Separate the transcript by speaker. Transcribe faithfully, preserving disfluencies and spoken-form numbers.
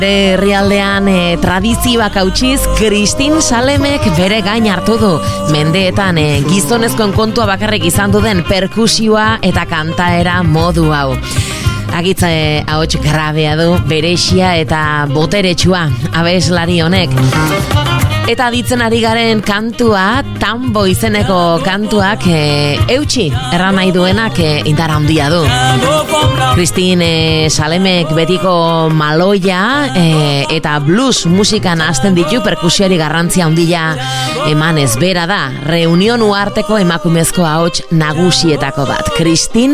Speaker 1: Herrialdean e, tradizioak hautsiz, Kristin Salemek bere gain hartu du. Mendeetan e, gizonezkoen kontua bakarrik izan duden perkusioa eta kantaera modu hau. Agitza e, ahots grabea du, berexia eta boteretsua abeslari honek. Eta ditzen ari garen kantua, Tambo izeneko kantuak e, eutxi erran nahi duenak e, indar handia du. Kristin e, Salemek betiko maloia e, eta blues musikan hasten ditu perkusioari garrantzia handia emanez. Bera da, reunion uarteko emakumezko ahots nagusietako bat. Kristin